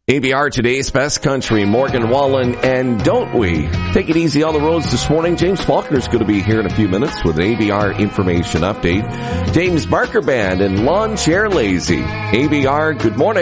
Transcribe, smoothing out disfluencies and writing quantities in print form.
ABR Today's Best Country, Morgan Wallen, and Don't We? Take it easy on the roads this morning. James Faulkner's going to be here in a few minutes with an ABR information update. James Barker Band and Lawn Chair Lazy. ABR, good morning.